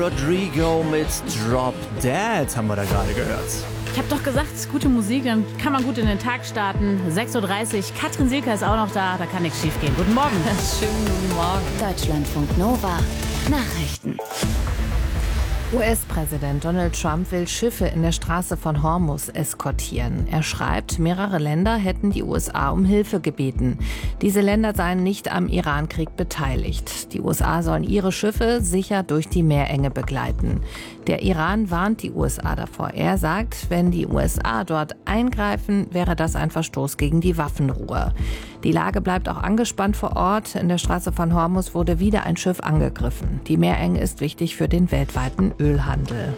Rodrigo mit Drop Dead haben wir da gerade gehört. Ich habe doch gesagt, es ist gute Musik, dann kann man gut in den Tag starten. 6.30 Uhr, Katrin Silker ist auch noch da kann nichts schief gehen. Guten Morgen. Schönen guten Morgen. Deutschlandfunk Nova. Nachrichten. US-Präsident Donald Trump will Schiffe in der Straße von Hormuz eskortieren. Er schreibt, mehrere Länder hätten die USA um Hilfe gebeten. Diese Länder seien nicht am Iran-Krieg beteiligt. Die USA sollen ihre Schiffe sicher durch die Meerenge begleiten. Der Iran warnt die USA davor. Er sagt, wenn die USA dort eingreifen, wäre das ein Verstoß gegen die Waffenruhe. Die Lage bleibt auch angespannt vor Ort. In der Straße von Hormuz wurde wieder ein Schiff angegriffen. Die Meerenge ist wichtig für den weltweiten Ölhandel.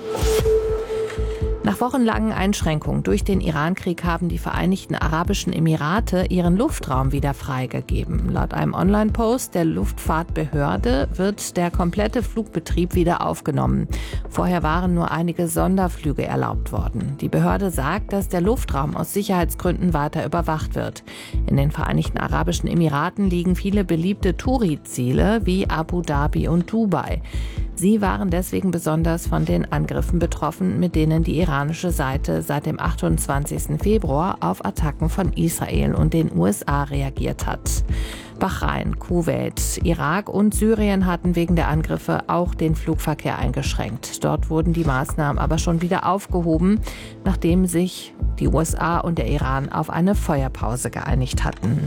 Nach wochenlangen Einschränkungen durch den Iran-Krieg haben die Vereinigten Arabischen Emirate ihren Luftraum wieder freigegeben. Laut einem Online-Post der Luftfahrtbehörde wird der komplette Flugbetrieb wieder aufgenommen. Vorher waren nur einige Sonderflüge erlaubt worden. Die Behörde sagt, dass der Luftraum aus Sicherheitsgründen weiter überwacht wird. In den Vereinigten Arabischen Emiraten liegen viele beliebte Touri-Ziele wie Abu Dhabi und Dubai. Sie waren deswegen besonders von den Angriffen betroffen, mit denen die iranische Seite seit dem 28. Februar auf Attacken von Israel und den USA reagiert hat. Bahrain, Kuwait, Irak und Syrien hatten wegen der Angriffe auch den Flugverkehr eingeschränkt. Dort wurden die Maßnahmen aber schon wieder aufgehoben, nachdem sich die USA und der Iran auf eine Feuerpause geeinigt hatten.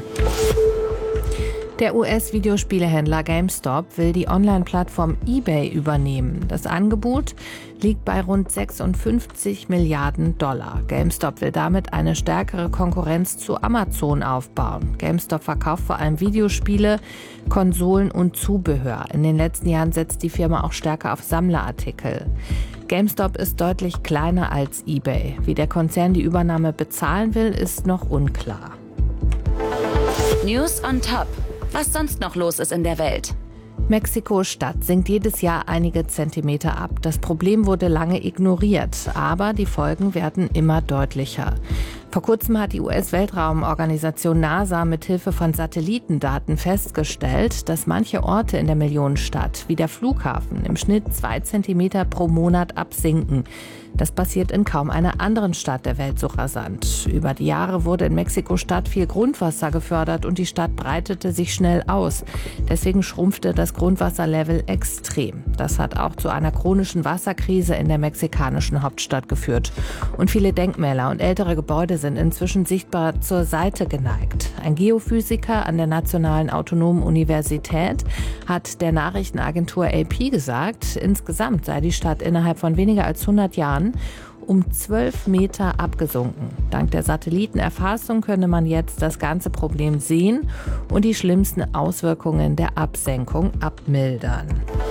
Der US-Videospielehändler GameStop will die Online-Plattform eBay übernehmen. Das Angebot liegt bei rund 56 Milliarden $. GameStop will damit eine stärkere Konkurrenz zu Amazon aufbauen. GameStop verkauft vor allem Videospiele, Konsolen und Zubehör. In den letzten Jahren setzt die Firma auch stärker auf Sammlerartikel. GameStop ist deutlich kleiner als eBay. Wie der Konzern die Übernahme bezahlen will, ist noch unklar. News on Top. Was sonst noch los ist in der Welt. Mexiko-Stadt sinkt jedes Jahr einige Zentimeter ab. Das Problem wurde lange ignoriert, aber die Folgen werden immer deutlicher. Vor kurzem hat die US-Weltraumorganisation NASA mit Hilfe von Satellitendaten festgestellt, dass manche Orte in der Millionenstadt, wie der Flughafen, im Schnitt 2 Zentimeter pro Monat absinken. Das passiert in kaum einer anderen Stadt der Welt so rasant. Über die Jahre wurde in Mexiko-Stadt viel Grundwasser gefördert und die Stadt breitete sich schnell aus. Deswegen schrumpfte das Grundwasserlevel extrem. Das hat auch zu einer chronischen Wasserkrise in der mexikanischen Hauptstadt geführt. Und viele Denkmäler und ältere Gebäude sind inzwischen sichtbar zur Seite geneigt. Ein Geophysiker an der Nationalen Autonomen Universität hat der Nachrichtenagentur AP gesagt, insgesamt sei die Stadt innerhalb von weniger als 100 Jahren um 12 Meter abgesunken. Dank der Satellitenerfassung könne man jetzt das ganze Problem sehen und die schlimmsten Auswirkungen der Absenkung abmildern.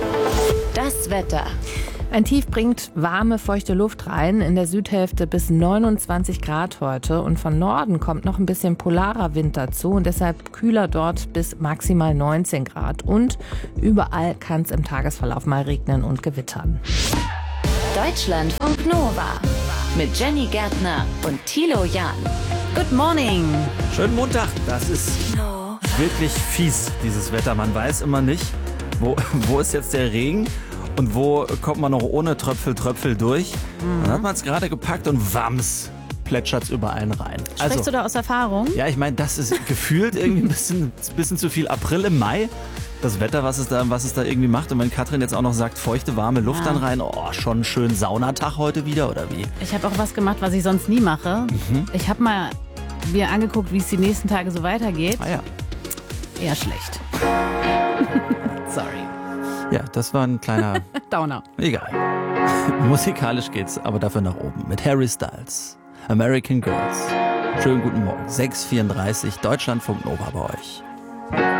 Das Wetter. Ein Tief bringt warme, feuchte Luft rein, in der Südhälfte bis 29 Grad heute und von Norden kommt noch ein bisschen polarer Wind dazu und deshalb kühler dort bis maximal 19 Grad und überall kann es im Tagesverlauf mal regnen und gewittern. Deutschlandfunk Nova mit Jenny Gärtner und Thilo Jahn. Good morning. Schönen Montag. Das ist wirklich fies, dieses Wetter. Man weiß immer nicht, wo ist jetzt der Regen und wo kommt man noch ohne Tröpfel durch. Dann hat man es gerade gepackt und wams, plätschert's über einen rein. Sprichst du da aus Erfahrung? Ja, ich meine, das ist gefühlt irgendwie ein bisschen zu viel. April im Mai, das Wetter, was es da irgendwie macht. Und wenn Katrin jetzt auch noch sagt, feuchte, warme Luft dann rein, schon schön Saunatag heute wieder, oder wie? Ich habe auch was gemacht, was ich sonst nie mache. Ich habe mal mir angeguckt, wie es die nächsten Tage so weitergeht. Ah ja. Eher schlecht. Sorry. Ja, das war ein kleiner Downer. Egal. Musikalisch geht's aber dafür nach oben mit Harry Styles. American Girls. Schönen guten Morgen. 6:34 Deutschlandfunk Nova bei euch.